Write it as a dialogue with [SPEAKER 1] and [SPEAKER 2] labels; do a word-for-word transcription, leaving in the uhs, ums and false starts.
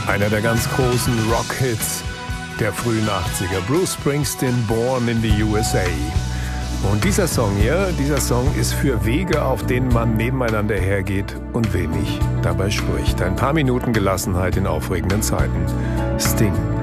[SPEAKER 1] Einer der ganz großen Rock-Hits der frühen achtziger. Bruce Springsteen, Born in the U S A. Und dieser Song hier, dieser Song ist für Wege, auf denen man nebeneinander hergeht und wenig dabei spricht. Ein paar Minuten Gelassenheit in aufregenden Zeiten. Sting.